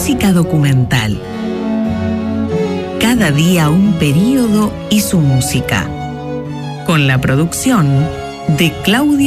música documental. Cada día un período y su música. Con la producción de Claudio